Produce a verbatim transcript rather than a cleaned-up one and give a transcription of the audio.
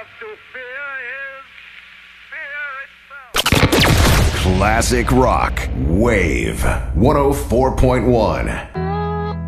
have to fear is fear itself. Classic Rock Wave one oh four point one.